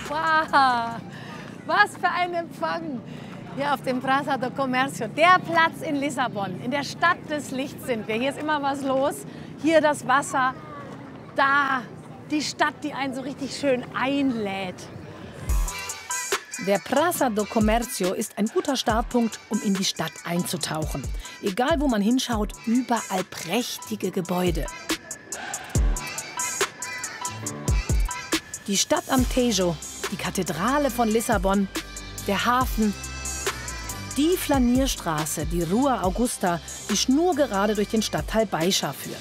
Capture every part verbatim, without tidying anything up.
Wow, was für ein Empfang hier auf dem Praça do Comércio. Der Platz in Lissabon, in der Stadt des Lichts sind wir. Hier ist immer was los. Hier das Wasser, da die Stadt, die einen so richtig schön einlädt. Der Praça do Comércio ist ein guter Startpunkt, um in die Stadt einzutauchen. Egal, wo man hinschaut, überall prächtige Gebäude. Die Stadt am Tejo, die Kathedrale von Lissabon, der Hafen, die Flanierstraße, die Rua Augusta, die schnurgerade durch den Stadtteil Baixa führt.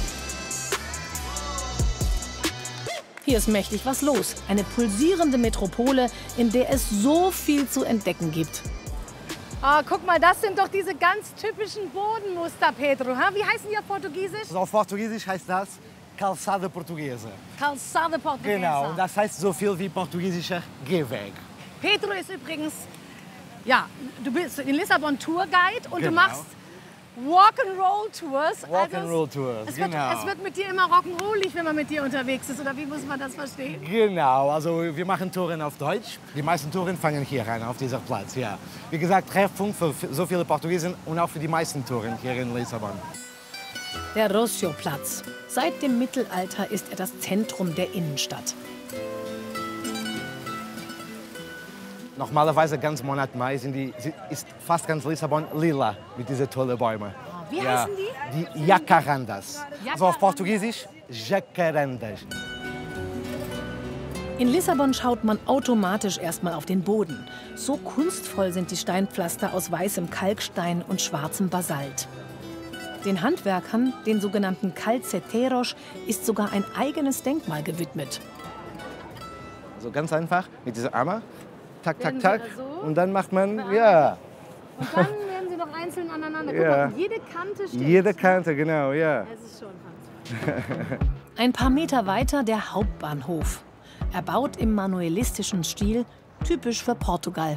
Hier ist mächtig was los. Eine pulsierende Metropole, in der es so viel zu entdecken gibt. Ah, guck mal, das sind doch diese ganz typischen Bodenmuster, Pedro. Ha? Wie heißen die auf Portugiesisch? Also auf Portugiesisch heißt das Calçada Portuguesa. Calçada Portuguesa. Genau, und das heißt so viel wie portugiesischer Gehweg. Pedro ist übrigens, ja, du bist in Lissabon Tourguide und Genau. du machst Walk-and-Roll-Tours. Walk-and-Roll-Tours, es wird, genau. Es wird mit dir immer rock'n'rollig, wenn man mit dir unterwegs ist, oder wie muss man das verstehen? Genau, also wir machen Touren auf Deutsch. Die meisten Touren fangen hier an, auf diesem Platz, ja. Wie gesagt, Treffpunkt für so viele Portugiesen und auch für die meisten Touren hier in Lissabon. Der Rocio-Platz. Seit dem Mittelalter ist er das Zentrum der Innenstadt. Normalerweise ganz Monat Mai sind die, ist fast ganz Lissabon lila mit diesen tollen Bäumen. Wie ja, heißen die? Die Jacarandas. Also auf Portugiesisch Jacarandas. In Lissabon schaut man automatisch erstmal auf den Boden. So kunstvoll sind die Steinpflaster aus weißem Kalkstein und schwarzem Basalt. Den Handwerkern, den sogenannten Calceteros, ist sogar ein eigenes Denkmal gewidmet. So ganz einfach mit dieser Arme. Tak, tak, Werden tak. sie da so Und dann macht man, ja. Und dann werden sie noch einzeln aneinander. Guck Ja. mal, jede Kante steht. Jede Kante, genau, ja. Das ist schon fantastisch. Ein paar Meter weiter der Hauptbahnhof. Erbaut im manuelistischen Stil, typisch für Portugal.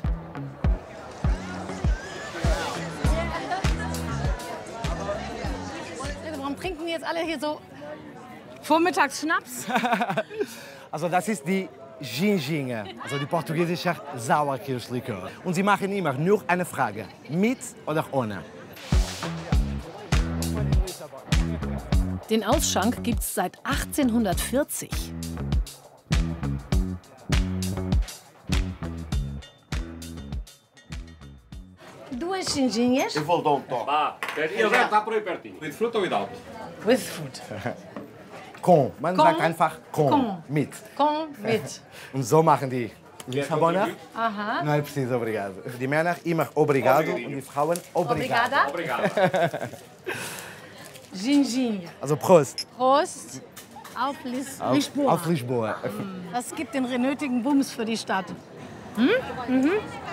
Warum trinken die jetzt alle hier so vormittags Schnaps? Also das ist die Ginginha, also die portugiesische Sauerkirschlikör. Und sie machen immer nur eine Frage, mit oder ohne. Den Ausschank gibt's seit achtzehnhundertvierzig. Duas ginginhas. Eu vou dar um toque. Vá, ele já está por aí pertinho. With fruit ou without? With fruit. Com, man Com. sagt einfach com, Com. mit. Com mit. Und so machen die Lissaboner. Aha. Não é preciso, obrigado. Die Männer immer obrigado und die Frauen obrigado. Obrigada. Obrigado. Ginginha. Also Prost. Prost auf Lis Auf, Lisboa. auf Lisboa. Das gibt den nötigen Bums für die Stadt. Hm? Mhm.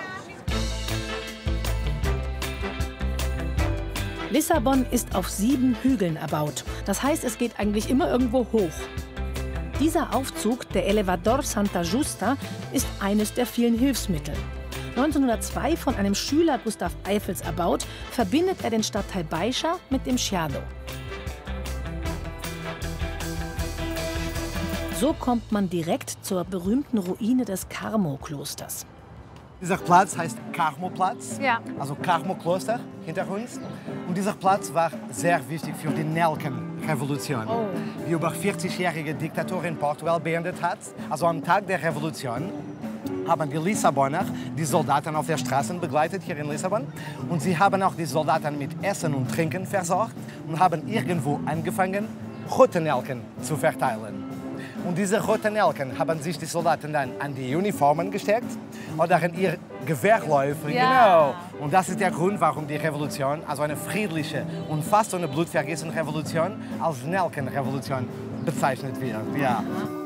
Lissabon ist auf sieben Hügeln erbaut. Das heißt, es geht eigentlich immer irgendwo hoch. Dieser Aufzug, der Elevador Santa Justa, ist eines der vielen Hilfsmittel. neunzehnhundertzwei von einem Schüler Gustav Eiffels erbaut, verbindet er den Stadtteil Baixa mit dem Chiado. So kommt man direkt zur berühmten Ruine des Carmo-Klosters. Dieser Platz heißt Carmo-Platz, Ja. also Carmo-Kloster hinter uns. Und dieser Platz war sehr wichtig für die Nelkenrevolution, Oh. die über vierzig-jährige Diktatur in Portugal beendet hat. Also am Tag der Revolution haben die Lissaboner die Soldaten auf der Straße begleitet hier in Lissabon. Und sie haben auch die Soldaten mit Essen und Trinken versorgt und haben irgendwo angefangen, rote Nelken zu verteilen. Und diese roten Nelken haben sich die Soldaten dann an die Uniformen gesteckt oder in ihre Gewehrläufe. Ja. Genau. Und das ist der Grund, warum die Revolution, also eine friedliche und fast ohne Blutvergießen Revolution, als Nelkenrevolution bezeichnet wird. Ja.